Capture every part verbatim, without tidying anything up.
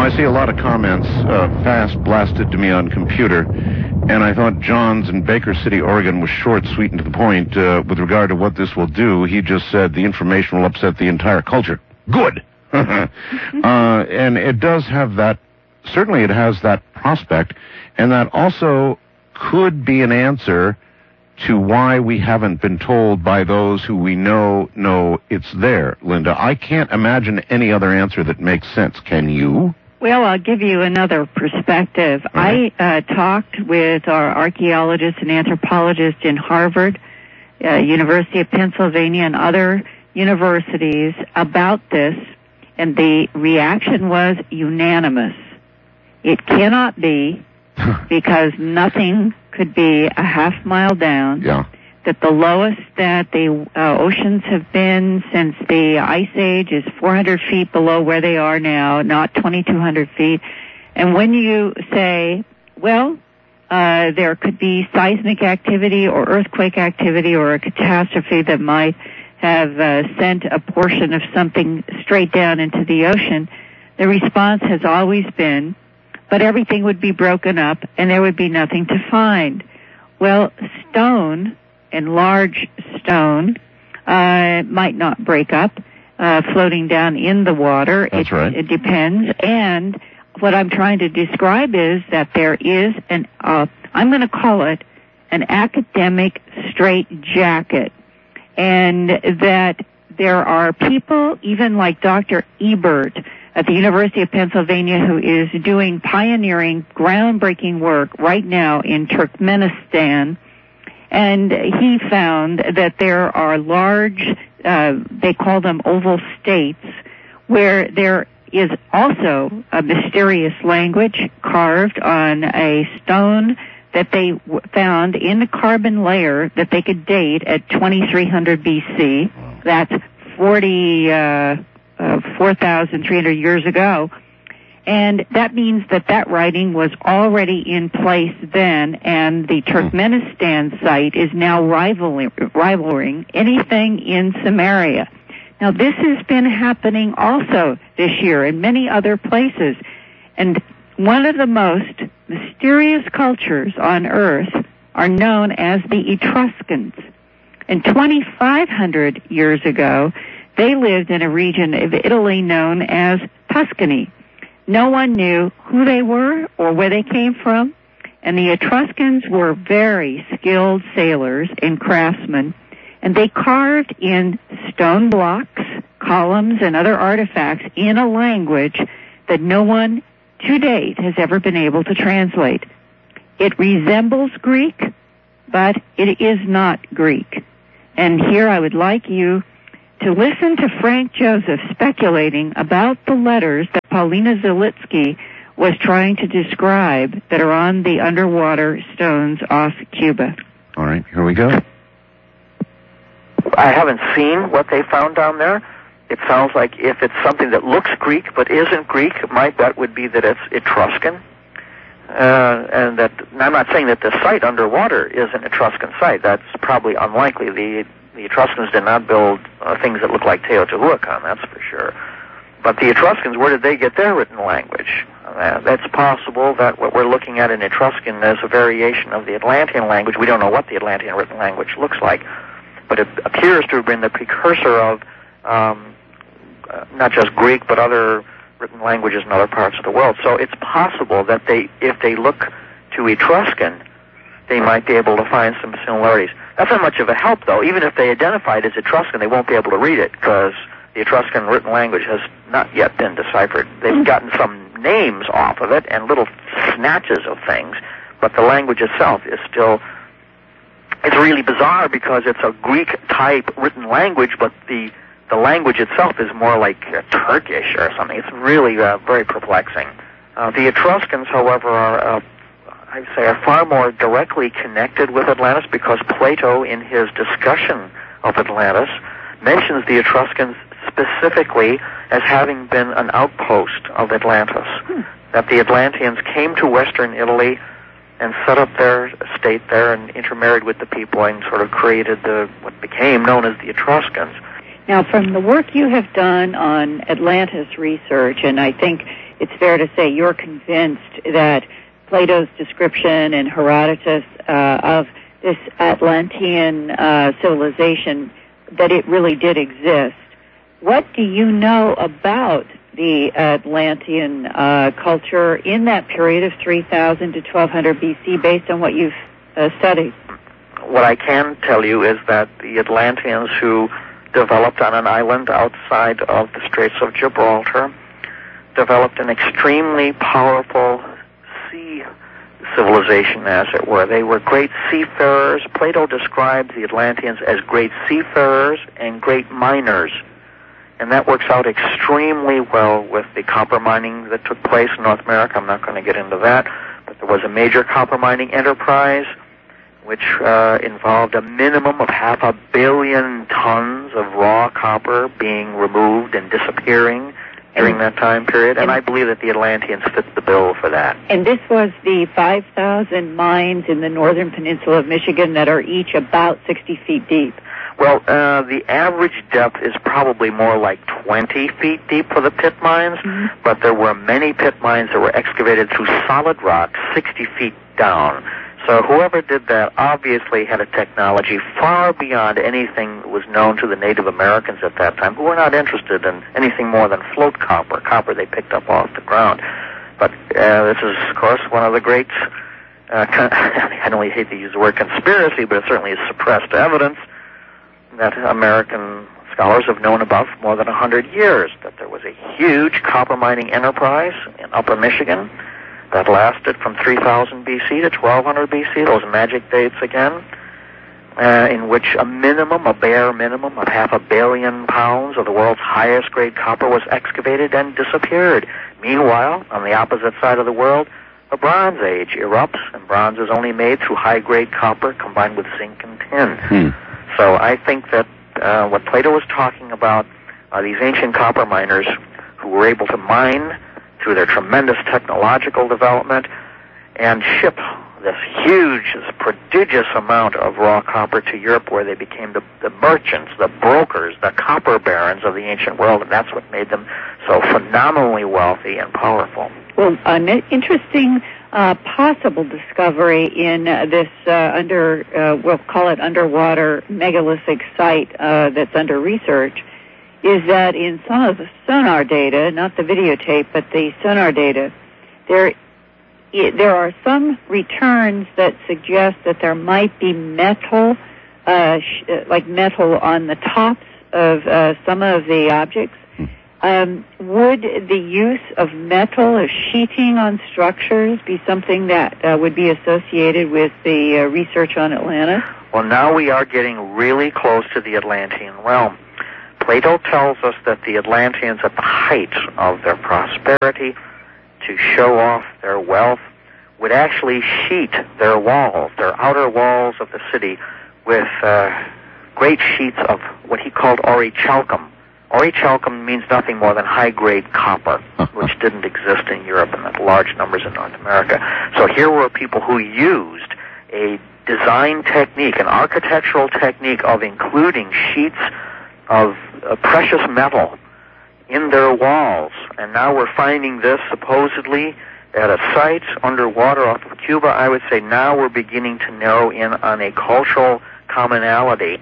I see a lot of comments uh, fast blasted to me on computer, and I thought John's in Baker City, Oregon was short, sweet, and to the point uh, with regard to what this will do. He just said the information will upset the entire culture. Good! uh, and it does have that, certainly it has that prospect, and that also could be an answer to why we haven't been told by those who we know know it's there, Linda. I can't imagine any other answer that makes sense. Can you? Well, I'll give you another perspective. Mm-hmm. I uh, talked with our archaeologist and anthropologist in Harvard, uh, University of Pennsylvania, and other universities about this, and the reaction was unanimous. It cannot be, because nothing could be a half mile down. Yeah. That the lowest that the uh, oceans have been since the Ice Age is four hundred feet below where they are now, not twenty-two hundred feet. And when you say, well, uh, there could be seismic activity or earthquake activity or a catastrophe that might have uh, sent a portion of something straight down into the ocean, the response has always been, but everything would be broken up and there would be nothing to find. Well, stone and large stone uh, might not break up, uh, floating down in the water. That's it, right. It depends. And what I'm trying to describe is that there is an, uh, I'm going to call it an academic straitjacket, and that there are people, even like Doctor Ebert, at the University of Pennsylvania, who is doing pioneering, groundbreaking work right now in Turkmenistan. And he found that there are large, uh, they call them oval states, where there is also a mysterious language carved on a stone that they w- found in the carbon layer that they could date at twenty-three hundred B C. That's forty, uh, Uh, four thousand three hundred years ago. And that means that that writing was already in place then, and the Turkmenistan site is now rivaling, rivaling anything in Samaria. Now, this has been happening also this year in many other places. And one of the most mysterious cultures on Earth are known as the Etruscans. And twenty-five hundred years ago, they lived in a region of Italy known as Tuscany. No one knew who they were or where they came from, and the Etruscans were very skilled sailors and craftsmen, and they carved in stone blocks, columns, and other artifacts in a language that no one to date has ever been able to translate. It resembles Greek, but it is not Greek. And here I would like you to listen to Frank Joseph speculating about the letters that Paulina Zalitsky was trying to describe that are on the underwater stones off Cuba. All right, here we go. I haven't seen what they found down there. It sounds like if it's something that looks Greek but isn't Greek, my bet would be that it's Etruscan. Uh, and that, I'm not saying that the site underwater is an Etruscan site. That's probably unlikely. The The Etruscans did not build uh, things that look like Teotihuacan, that's for sure. But the Etruscans, where did they get their written language? Uh, that's possible that what we're looking at in Etruscan is a variation of the Atlantean language. We don't know what the Atlantean written language looks like, but it appears to have been the precursor of um, uh, not just Greek, but other written languages in other parts of the world. So it's possible that they, if they look to Etruscan, they might be able to find some similarities. That's not much of a help, though. Even if they identify it as Etruscan, they won't be able to read it because the Etruscan written language has not yet been deciphered. They've gotten some names off of it and little snatches of things, but the language itself is still... It's really bizarre because it's a Greek-type written language, but the the language itself is more like uh, Turkish or something. It's really uh, very perplexing. Uh, the Etruscans, however, are... Uh, I'd say are far more directly connected with Atlantis because Plato, in his discussion of Atlantis, mentions the Etruscans specifically as having been an outpost of Atlantis. Hmm. That the Atlanteans came to western Italy and set up their state there and intermarried with the people and sort of created the what became known as the Etruscans. Now, from the work you have done on Atlantis research, and I think it's fair to say you're convinced that Plato's description and Herodotus uh, of this Atlantean uh, civilization, that it really did exist. What do you know about the Atlantean uh, culture in that period of three thousand to twelve hundred B C based on what you've uh, studied? What I can tell you is that the Atlanteans, who developed on an island outside of the Straits of Gibraltar, developed an extremely powerful sea civilization, as it were. They were great seafarers. Plato describes the Atlanteans as great seafarers and great miners. And that works out extremely well with the copper mining that took place in North America. I'm not going to get into that. But there was a major copper mining enterprise which uh, involved a minimum of half a billion tons of raw copper being removed and disappearing during that time period, and, and I believe that the Atlanteans fit the bill for that. And this was the five thousand mines in the northern peninsula of Michigan that are each about sixty feet deep. Well, uh, the average depth is probably more like twenty feet deep for the pit mines, mm-hmm. but there were many pit mines that were excavated through solid rock sixty feet down. So whoever did that obviously had a technology far beyond anything that was known to the Native Americans at that time, who were not interested in anything more than float copper, copper they picked up off the ground. But uh, this is, of course, one of the great, uh, con- I don't really hate to use the word conspiracy, but it certainly is suppressed evidence that American scholars have known about for more than one hundred years, that there was a huge copper mining enterprise in Upper Michigan that lasted from three thousand B C to twelve hundred B C, those magic dates again, uh, in which a minimum, a bare minimum of half a billion pounds of the world's highest grade copper was excavated and disappeared. Meanwhile, on the opposite side of the world, the Bronze Age erupts, and bronze is only made through high grade copper combined with zinc and tin. Hmm. So I think that uh, what Plato was talking about are these ancient copper miners who were able to mine through their tremendous technological development and ship this huge, this prodigious amount of raw copper to Europe, where they became the, the merchants, the brokers, the copper barons of the ancient world, and that's what made them so phenomenally wealthy and powerful. Well, an interesting uh, possible discovery in uh, this uh, under, uh, we'll call it underwater megalithic site uh, that's under research, is that in some of the sonar data, not the videotape, but the sonar data, there there are some returns that suggest that there might be metal, uh, sh- like metal on the tops of uh, some of the objects. Um, would the use of metal, of sheeting on structures, be something that uh, would be associated with the uh, research on Atlantis? Well, now we are getting really close to the Atlantean realm. Plato tells us that the Atlanteans, at the height of their prosperity, to show off their wealth, would actually sheet their walls, their outer walls of the city, with uh, great sheets of what he called orichalcum. Orichalcum means nothing more than high-grade copper, which didn't exist in Europe and in large numbers in North America. So here were people who used a design technique, an architectural technique of including sheets of uh, precious metal in their walls. And now we're finding this supposedly at a site underwater off of Cuba. I would say now we're beginning to narrow in on a cultural commonality.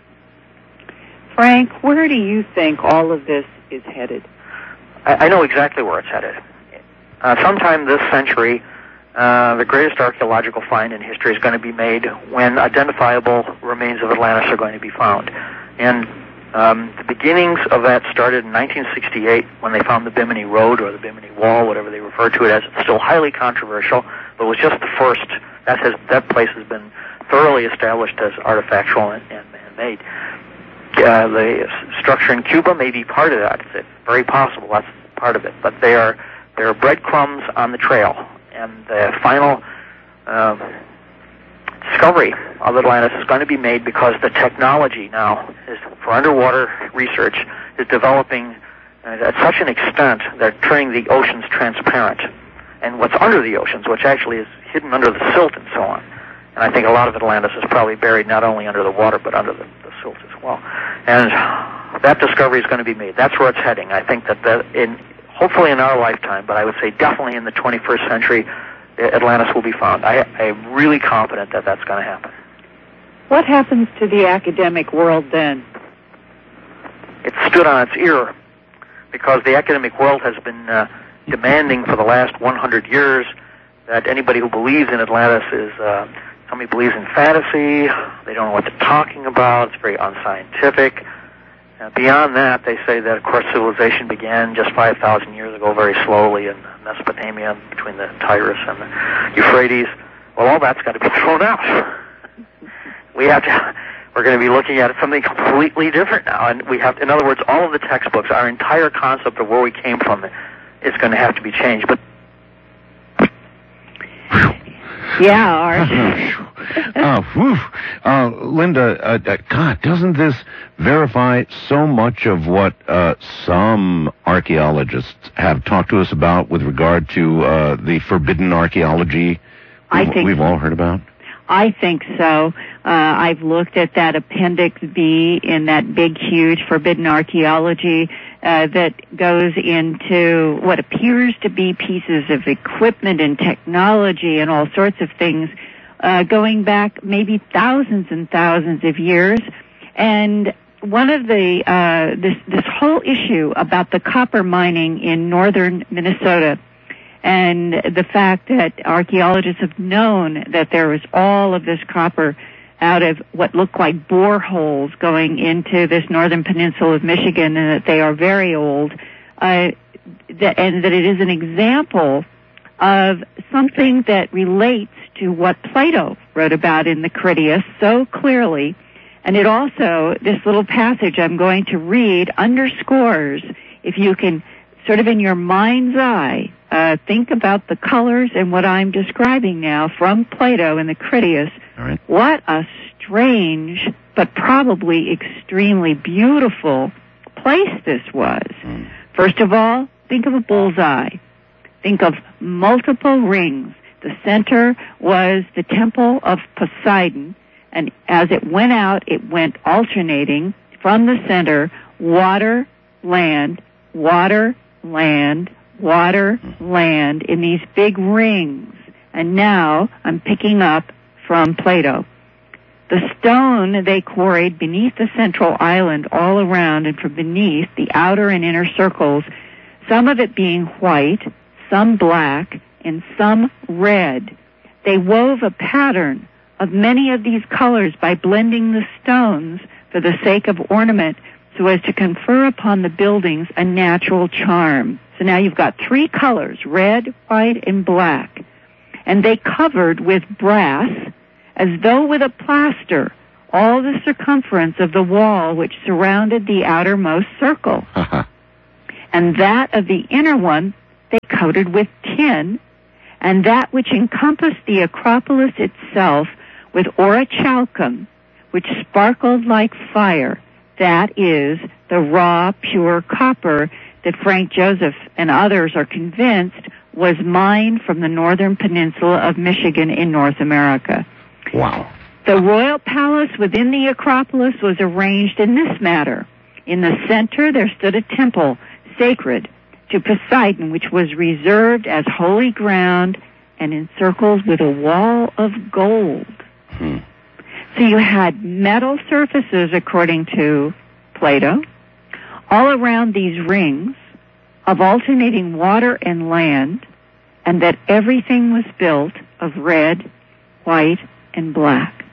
Frank, where do you think all of this is headed? I, I know exactly where it's headed. Uh, sometime this century, uh, the greatest archaeological find in history is going to be made when identifiable remains of Atlantis are going to be found. And um, the beginnings of that started in nineteen sixty-eight when they found the Bimini Road, or the Bimini Wall, whatever they refer to it as. It's still highly controversial, but it was just the first. That, has, that place has been thoroughly established as artifactual and, and man-made. Uh, the structure in Cuba may be part of that. It's very possible that's part of it. But they are there are breadcrumbs on the trail, and the final uh, discovery of Atlantis is going to be made because the technology now is, for underwater research, is developing uh, at such an extent they're turning the oceans transparent, and what's under the oceans, which actually is hidden under the silt and so on. And I think a lot of Atlantis is probably buried not only under the water but under the, the silt as well. And that discovery is going to be made. That's where it's heading. I think that the, in hopefully in our lifetime, but I would say definitely in the twenty-first century, Atlantis will be found. I, I'm really confident that that's going to happen. What happens to the academic world then? It stood on its ear because the academic world has been uh, demanding for the last one hundred years that anybody who believes in Atlantis is uh, somebody who believes in fantasy. They don't know what they're talking about. It's very unscientific. Uh, beyond that, they say that, of course, civilization began just five thousand years ago very slowly in Mesopotamia between the Tigris and the Euphrates. Well, all that's got to be thrown out. We have to, we're going to be looking at something completely different now. And we have, in other words, all of the textbooks, our entire concept of where we came from is going to have to be changed. But yeah, Art. uh, whew. uh, Linda, uh, uh, God, doesn't this verify so much of what uh, some archaeologists have talked to us about with regard to uh, the forbidden archaeology I we've, think we've all heard about? I think so. Uh, I've looked at that Appendix B in that big, huge forbidden archaeology uh, that goes into what appears to be pieces of equipment and technology and all sorts of things uh, going back maybe thousands and thousands of years. And one of the, uh, this, this whole issue about the copper mining in northern Minnesota and the fact that archaeologists have known that there was all of this copper out of what look like boreholes going into this northern peninsula of Michigan, and that they are very old, uh, that, and that it is an example of something that relates to what Plato wrote about in the Critias so clearly. And it also, this little passage I'm going to read underscores, if you can sort of in your mind's eye, uh, think about the colors and what I'm describing now from Plato in the Critias. All right. What a strange, but probably extremely beautiful place this was. Mm. First of all, think of a bullseye. Think of multiple rings. The center was the temple of Poseidon, and as it went out, it went alternating from the center, water, land, water, land, water, land, in these big rings. And now I'm picking up from Plato. The stone they quarried beneath the central island all around and from beneath the outer and inner circles, some of it being white, some black, and some red. They wove a pattern of many of these colors by blending the stones for the sake of ornament so as to confer upon the buildings a natural charm. So now you've got three colors, red, white, and black. And they covered with brass, as though with a plaster, all the circumference of the wall which surrounded the outermost circle. Uh-huh. And that of the inner one they coated with tin, and that which encompassed the Acropolis itself with orichalcum, which sparkled like fire. That is the raw, pure copper that Frank Joseph and others are convinced was mined from the northern peninsula of Michigan in North America. Wow. The royal palace within the Acropolis was arranged in this manner. In the center there stood a temple sacred to Poseidon, which was reserved as holy ground and encircled with a wall of gold. Hmm. So you had metal surfaces, according to Plato, all around these rings of alternating water and land, and that everything was built of red, white, and black.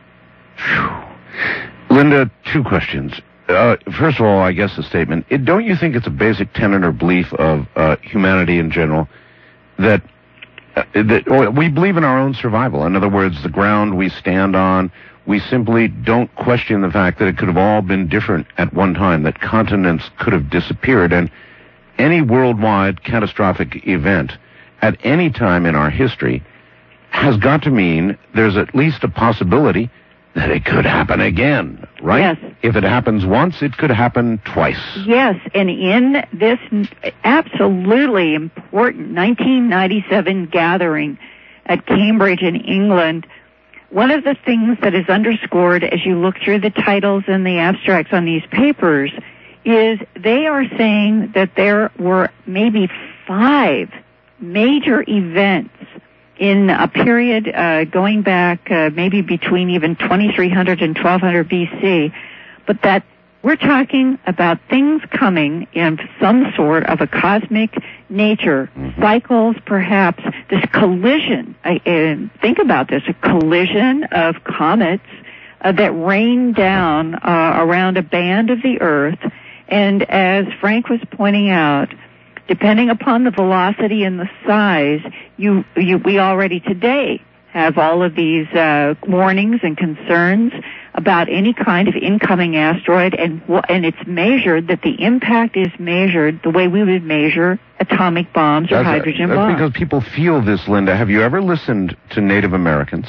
Whew. Linda, two questions. Uh, first of all, I guess the statement, it, don't you think it's a basic tenet or belief of uh, humanity in general that, uh, that well, we believe in our own survival? In other words, the ground we stand on, we simply don't question the fact that it could have all been different at one time, that continents could have disappeared, and any worldwide catastrophic event at any time in our history has got to mean there's at least a possibility that it could happen again, right? Yes. If it happens once, it could happen twice. Yes, and in this absolutely important nineteen ninety-seven gathering at Cambridge in England, one of the things that is underscored as you look through the titles and the abstracts on these papers is they are saying that there were maybe five major events in a period uh, going back uh, maybe between even twenty-three hundred and twelve hundred B C, but that we're talking about things coming in some sort of a cosmic nature, mm-hmm. cycles perhaps, this collision, I, uh, think about this, a collision of comets uh, that rain down uh, around a band of the Earth, and as Frank was pointing out, depending upon the velocity and the size, you, you we already today have all of these uh, warnings and concerns about any kind of incoming asteroid, and and it's measured that the impact is measured the way we would measure atomic bombs or that's hydrogen a, that's bombs. Because people feel this, Linda. Have you ever listened to Native Americans?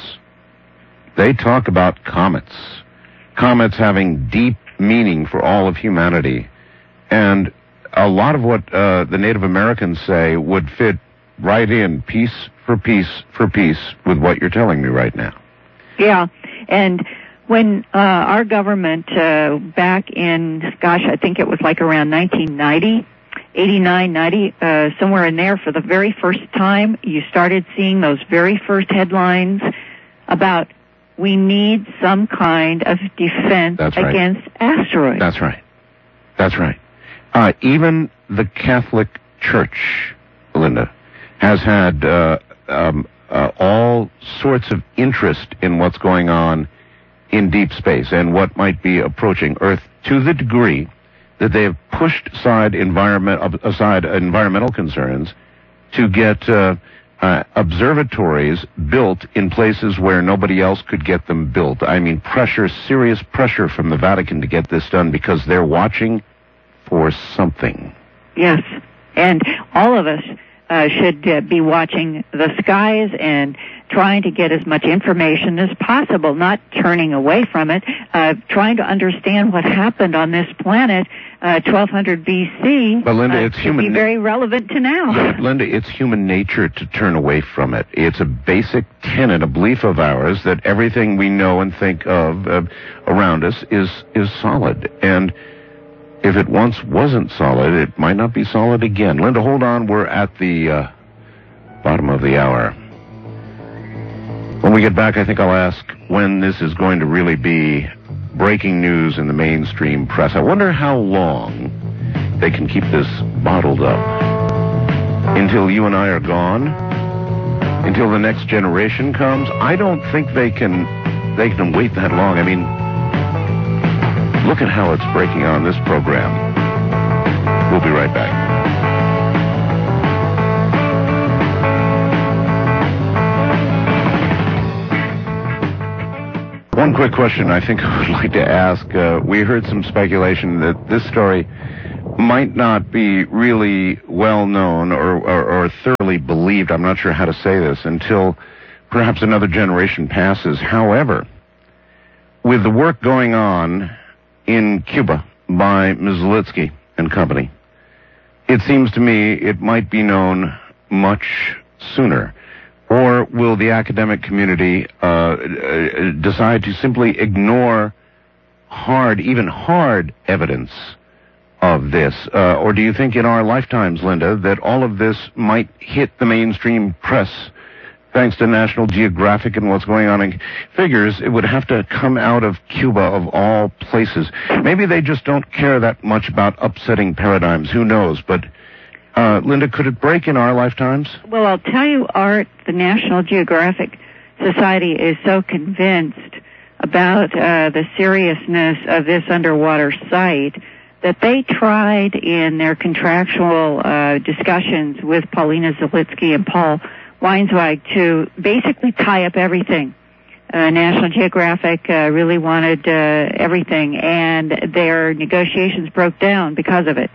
They talk about comets, comets having deep meaning for all of humanity, and a lot of what uh, the Native Americans say would fit right in, piece for piece for piece, with what you're telling me right now. Yeah, and when uh, our government uh, back in, gosh, I think it was like around nineteen ninety, eighty-nine, ninety, uh, somewhere in there, for the very first time, you started seeing those very first headlines about we need some kind of defense That's right. against asteroids. That's right. That's right. Uh, even the Catholic Church, Linda, has had uh, um, uh, all sorts of interest in what's going on in deep space and what might be approaching Earth, to the degree that they have pushed aside environment aside environmental concerns to get uh, uh, observatories built in places where nobody else could get them built. I mean, pressure, serious pressure from the Vatican to get this done, because they're watching for something. Yes, and all of us uh, should uh, be watching the skies and trying to get as much information as possible, not turning away from it, uh, trying to understand what happened on this planet uh, twelve hundred B C. But Linda, uh, it's human. Be very relevant to now. Linda, it's human nature to turn away from it. It's a basic tenet, a belief of ours, that everything we know and think of uh, around us is is solid, and if it once wasn't solid, it might not be solid again. Linda, hold on. We're at the uh, bottom of the hour. When we get back, I think I'll ask when this is going to really be breaking news in the mainstream press. I wonder how long they can keep this bottled up. Until you and I are gone? Until the next generation comes? I don't think they can, they can wait that long. I mean, look at how it's breaking on this program. We'll be right back. One quick question I think I would like to ask. Uh, we heard some speculation that this story might not be really well known or, or, or thoroughly believed. I'm not sure how to say this until perhaps another generation passes. However, with the work going on in Cuba by Miz Zalitsky and company, it seems to me it might be known much sooner. Or will the academic community uh, decide to simply ignore hard, even hard evidence of this? Uh, or do you think in our lifetimes, Linda, that all of this might hit the mainstream press thanks to National Geographic and what's going on in figures? It would have to come out of Cuba, of all places. Maybe they just don't care that much about upsetting paradigms. Who knows? But Uh, Linda, could it break in our lifetimes? Well, I'll tell you, Art, the National Geographic Society is so convinced about uh, the seriousness of this underwater site that they tried in their contractual uh, discussions with Paulina Zalitsky and Paul Weinzweig to basically tie up everything. Uh, National Geographic uh, really wanted uh, everything, and their negotiations broke down because of it.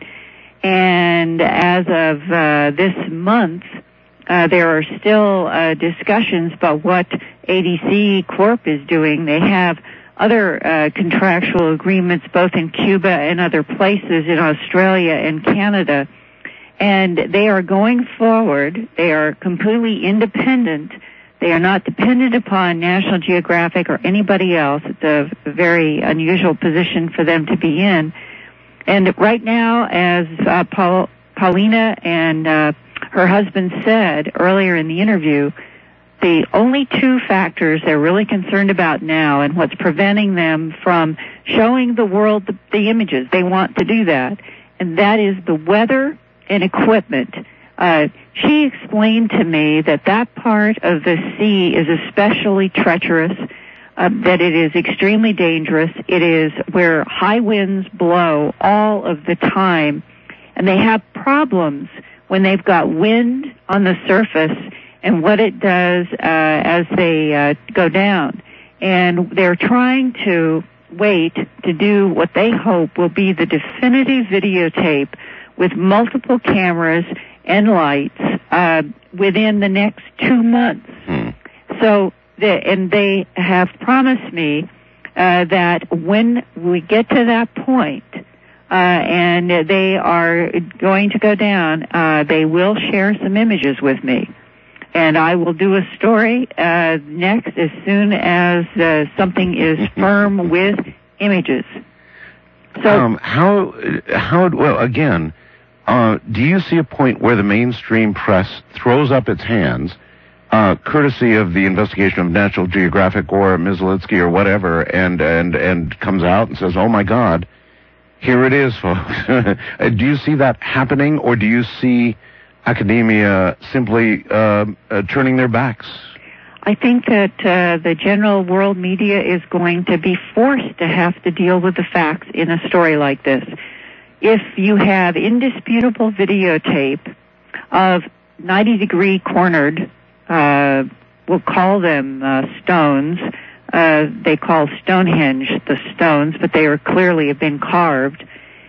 And as of uh, this month, uh, there are still uh, discussions about what A D C Corp is doing. They have other uh, contractual agreements both in Cuba and other places in Australia and Canada. And they are going forward. They are completely independent. They are not dependent upon National Geographic or anybody else. It's a very unusual position for them to be in. And right now, as uh, Paul, Paulina and uh, her husband said earlier in the interview, the only two factors they're really concerned about now and what's preventing them from showing the world the, the images, they want to do that, and that is the weather and equipment. Uh, she explained to me that that part of the sea is especially treacherous, uh, that it is extremely dangerous. It is where high winds blow all of the time, and they have problems when they've got wind on the surface and what it does uh, as they uh, go down. And they're trying to wait to do what they hope will be the definitive videotape with multiple cameras and lights uh, within the next two months. Hmm. So, the, and they have promised me uh, that when we get to that point, uh, and they are going to go down, uh, they will share some images with me. And I will do a story uh, next as soon as uh, something is firm with images. So, um, how, how, well, again, uh, do you see a point where the mainstream press throws up its hands, uh, courtesy of the investigation of National Geographic or Miz Zalitsky or whatever, and, and, and comes out and says, oh my God, here it is, folks. Do you see that happening, or do you see academia simply uh, uh, turning their backs? I think that uh, the general world media is going to be forced to have to deal with the facts in a story like this. If you have indisputable videotape of ninety-degree cornered, uh, we'll call them uh, stones. Uh, they call Stonehenge the stones, but they are clearly have been carved.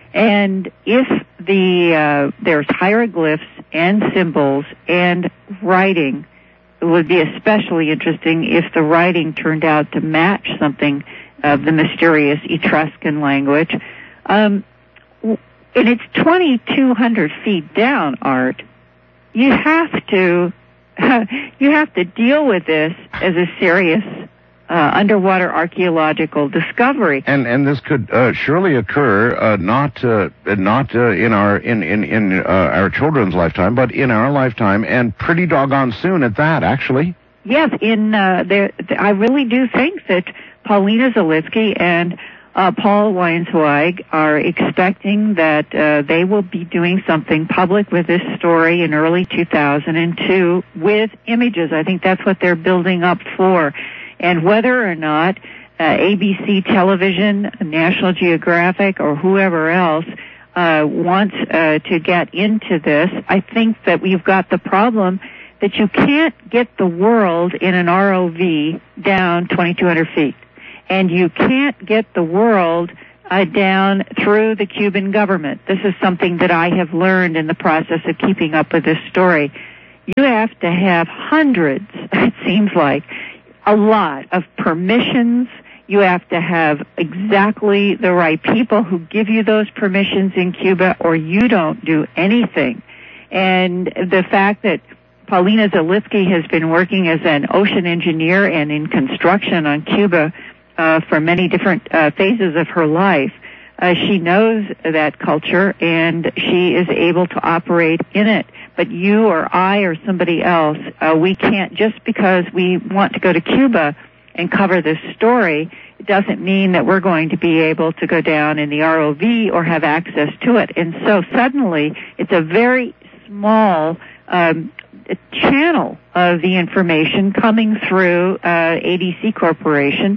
And if the uh, there's hieroglyphs and symbols and writing, it would be especially interesting if the writing turned out to match something of the mysterious Etruscan language. Um, and it's twenty-two hundred feet down, Art. You have to uh, you have to deal with this as a serious Uh, underwater archaeological discovery, and and this could uh, surely occur uh, not uh, not uh, in our in in in uh, our children's lifetime, but in our lifetime, and pretty doggone soon at that. Actually, yes. In uh, there, I really do think that Paulina Zalitsky and uh, Paul Weinzweig are expecting that uh, they will be doing something public with this story in early two thousand two with images. I think that's what they're building up for. And whether or not uh, A B C Television, National Geographic, or whoever else uh, wants uh, to get into this, I think that we've got the problem that you can't get the world in an R O V down twenty-two hundred feet. And you can't get the world uh, down through the Cuban government. This is something that I have learned in the process of keeping up with this story. You have to have hundreds, it seems like, a lot of permissions. You have to have exactly the right people who give you those permissions in Cuba, or you don't do anything. And the fact that Paulina Zalitsky has been working as an ocean engineer and in construction on Cuba uh, for many different uh, phases of her life, uh, she knows that culture, and she is able to operate in it. But you or I or somebody else, uh, we can't, just because we want to go to Cuba and cover this story, it doesn't mean that we're going to be able to go down in the R O V or have access to it. And so suddenly it's a very small um, channel of the information coming through uh, A D C Corporation,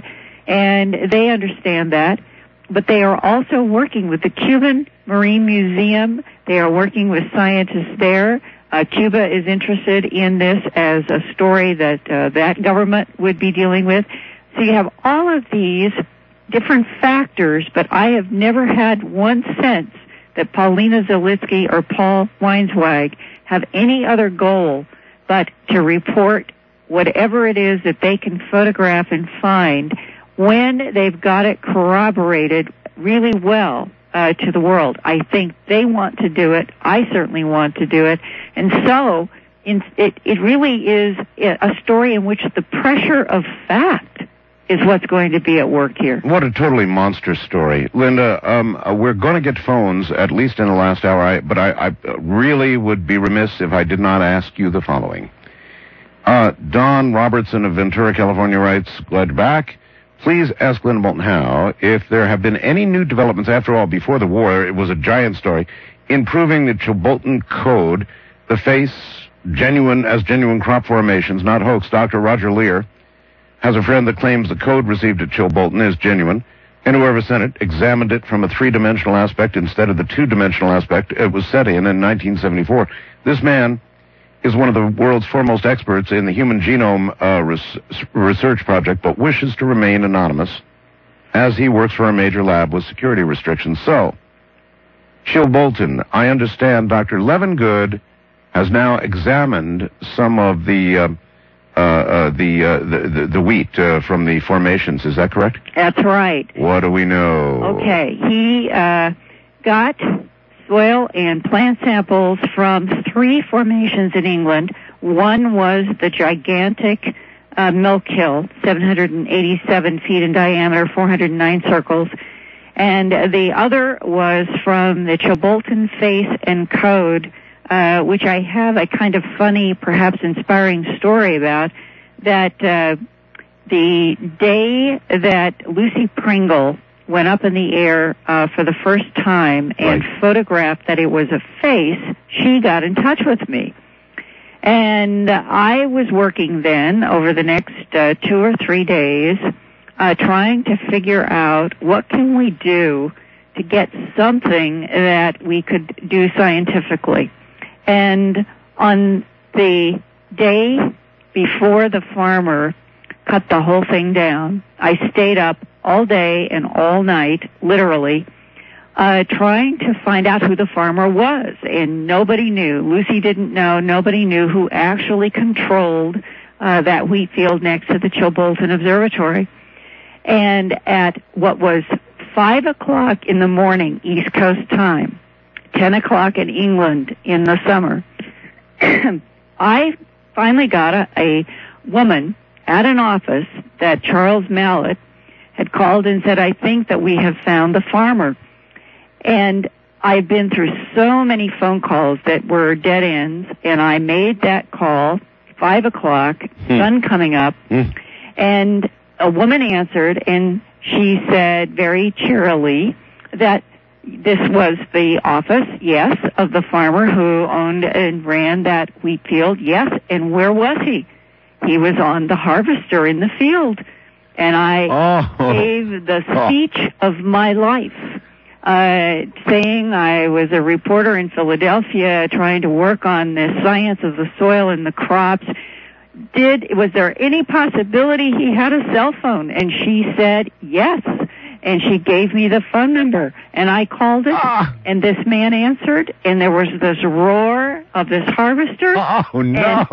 and they understand that. But they are also working with the Cuban Marine Museum. They are working with scientists there. Uh, Cuba is interested in this as a story that uh, that government would be dealing with. So you have all of these different factors, but I have never had one sense that Paulina Zalitsky or Paul Weinzweig have any other goal but to report whatever it is that they can photograph and find when they've got it corroborated really well uh, to the world. I think they want to do it. I certainly want to do it. And so in, it, it really is a story in which the pressure of fact is what's going to be at work here. What a totally monstrous story. Linda, um, uh, we're going to get phones, at least in the last hour, I, but I, I really would be remiss if I did not ask you the following. Uh, Don Robertson of Ventura, California writes, glad you're back. Please ask Linda Moulton Howe if there have been any new developments. After all, before the war, it was a giant story, improving the Chilbolton Code, the face genuine as genuine crop formations, not hoax. Doctor Roger Lear has a friend that claims the code received at Chilbolton is genuine, and whoever sent it examined it from a three-dimensional aspect instead of the two-dimensional aspect it was set in in nineteen seventy-four. This man is one of the world's foremost experts in the Human Genome uh, res- Research Project, but wishes to remain anonymous as he works for a major lab with security restrictions. So, Chilbolton, I understand Doctor Levengood has now examined some of the uh, uh, uh, the, uh, the the the wheat uh, from the formations. Is that correct? That's right. What do we know? Okay, he uh, got soil and plant samples from three formations in England. One was the gigantic uh, Milk Hill, seven hundred eighty-seven feet in diameter, four hundred nine circles. And the other was from the Chilbolton Face and Code, uh, which I have a kind of funny, perhaps inspiring story about, that uh, the day that Lucy Pringle went up in the air uh, for the first time and right. photographed that it was a face, she got in touch with me. And I was working then over the next uh, two or three days uh, trying to figure out what can we do to get something that we could do scientifically. And on the day before the farmer cut the whole thing down, I stayed up all day and all night, literally, uh, trying to find out who the farmer was. And nobody knew. Lucy didn't know. Nobody knew who actually controlled uh, that wheat field next to the Chilbolton Observatory. And at what was five o'clock in the morning, East Coast time, ten o'clock in England in the summer, I finally got a, a woman at an office that Charles Mallet had called and said, I think that we have found the farmer. And I've been through so many phone calls that were dead ends, and I made that call, five o'clock, hmm. sun coming up, hmm. and a woman answered, and she said very cheerily that this was the office, yes, of the farmer who owned and ran that wheat field, yes, and where was he? He was on the harvester in the field. And I oh. gave the speech oh. of my life, uh, saying I was a reporter in Philadelphia trying to work on the science of the soil and the crops. Did, was there any possibility he had a cell phone? And she said yes. And she gave me the phone number. And I called it, ah. and this man answered, and there was this roar of this harvester. Oh, no. And